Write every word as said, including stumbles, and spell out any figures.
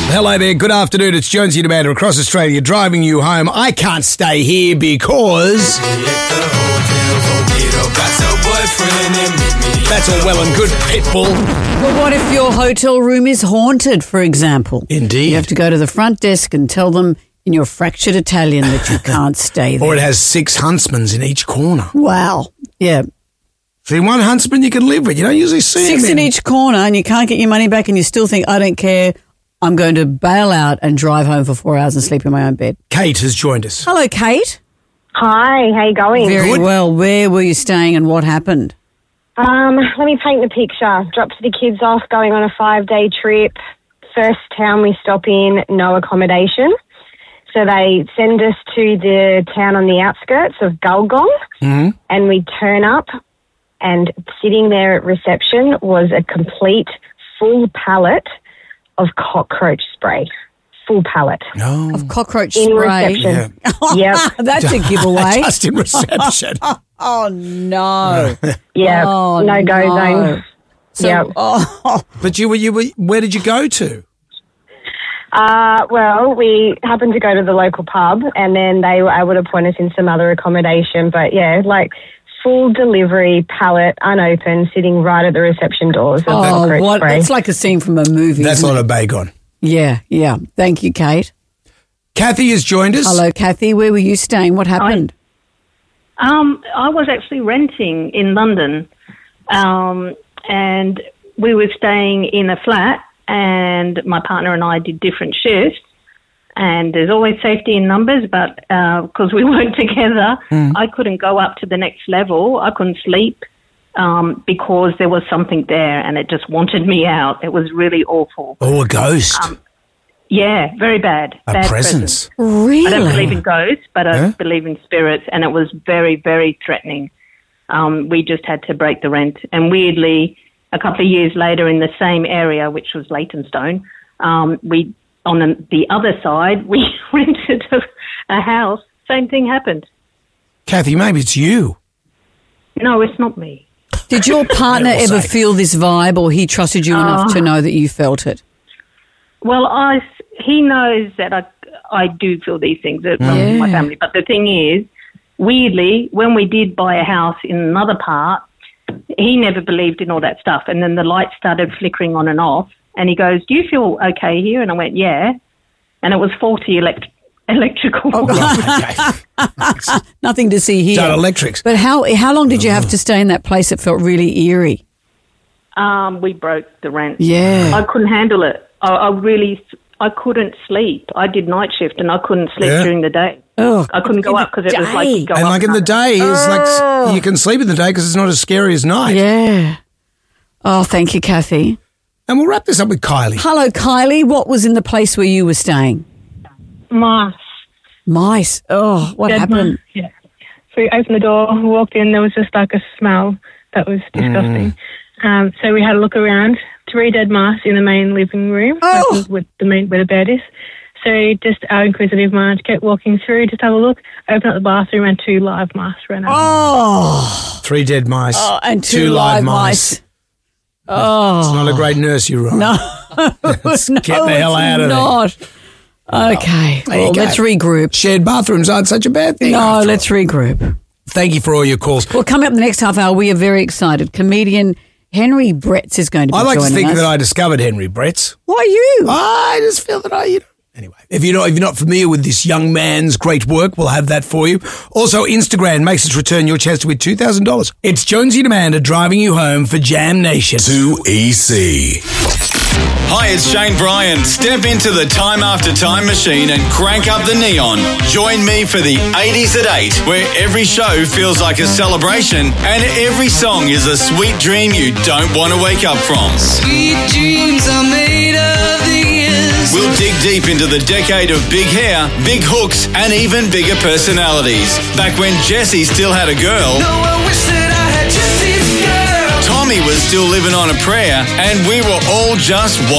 Hello there, good afternoon. It's Jonesy and Amanda across Australia driving you home. I can't stay here because... That's all well and good, Pitbull. Well, what if your hotel room is haunted, for example? Indeed. You have to go to the front desk and tell them in your fractured Italian that you can't stay there. Or it has six huntsmen in each corner. Wow. Yeah. See, one huntsman you can live with. You don't usually see Six them in each corner and you can't get your money back and you still think, I don't care, I'm going to bail out and drive home for four hours and sleep in my own bed. Kate has joined us. Hello, Kate. Hi, how you going? Very Good. well. Where were you staying and what happened? Um, let me paint the picture. Dropped the kids off, going on a five-day trip. First town we stop in, no accommodation. So they send us to the town on the outskirts of Gulgong, Mm-hmm. and we turn up, and sitting there at reception was a complete full pallet of cockroach spray. Full pallet. No. Of cockroach In spray. reception. Yeah. Yep. That's a giveaway. Just in reception. Oh, no. Yeah. Oh, no go no. zone. So, Yep. oh, But you were, you were, where did you go to? Uh, well, we happened to go to the local pub and then they were able to point us in some other accommodation. But, yeah, like full delivery, pallet, unopened, sitting right at the reception doors of oh cockroach what? spray. It's like a scene from a movie. That's isn't not it? a Bagon. Yeah, yeah. Thank you, Kate. Kathy has joined us. Hello, Kathy. Where were you staying? What happened? Um, I was actually renting in London, um, and we were staying in a flat, and my partner and I did different shifts, and there's always safety in numbers, but because we weren't together, Mm. I couldn't go up to the next level. I couldn't sleep um, because there was something there, and it just wanted me out. It was really awful. Oh, a ghost. Yeah, very bad. a bad presence. Really? I don't believe in ghosts, but I Huh? believe in spirits, and it was very, very threatening. Um, we just had to break the rent. And weirdly, a couple of years later in the same area, which was Leytonstone, um, we on the, the other side, we rented a, a house. Same thing happened. Kathy, maybe it's you. No, it's not me. Did your partner Yeah, we'll ever say. feel this vibe, or he trusted you enough Oh. to know that you felt it? Well, I, he knows that I, I do feel these things from Yeah. my family. But the thing is, weirdly, when we did buy a house in another part, he never believed in all that stuff. And then the lights started flickering on and off. And he goes, do you feel okay here? And I went, yeah. And it was faulty elect- electrical. Nothing to see here. Done electrics. But how how long did you have to stay in that place that felt really eerie? um, we broke the rent. Yeah. I couldn't handle it. I, I really, I couldn't sleep. I did night shift and I couldn't sleep Yeah. during the day. Oh, I couldn't go in up the because it was like day. you go And up like in the another- day, it's Oh. like you can sleep in the day because it's not as scary as night. Yeah. Oh, thank you, Kathy. And we'll wrap this up with Kylie. Hello, Kylie. What was in the place where you were staying? Mice. Mice. Oh, what Dead happened? mice, yeah. So we opened the door, we walked in, there was just like a smell that was disgusting. Um, so we had a look around, three dead mice in the main living room, Oh. like with the main, where the bed is. So just our inquisitive mind kept walking through, just have a look, open up the bathroom and two live mice ran out. Oh, Three dead mice. oh and two, live mice. Oh, It's not a great nursery rhyme. no. Let's no, get the hell it's out of there. not. Okay. There you Well, go. let's regroup. Shared bathrooms aren't such a bad thing. No, after let's all. regroup. Thank you for all your calls. Well, coming up in the next half hour, we are very excited. Comedian Henry Bretts is going to be I like to joining think us. that I discovered Henry Bretts. Why you? I just feel that I, you know. Anyway, if you're not if you're not familiar with this young man's great work, we'll have that for you. Also, Instagram makes its return. Your chance to win two thousand dollars. It's Jonesy and Amanda driving you home for Jam Nation. two E C. Hi, it's Shane Bryan. Step into the Time After Time machine and crank up the neon. Join me for the eighties at eight, where every show feels like a celebration and every song is a sweet dream you don't want to wake up from. Sweet dreams are made of these. We'll dig deep into the decade of big hair, big hooks, and even bigger personalities. Back when Jessie still had a girl, No, I wish that I had Jesse's girl. Tommy was still living on a prayer, and we were all just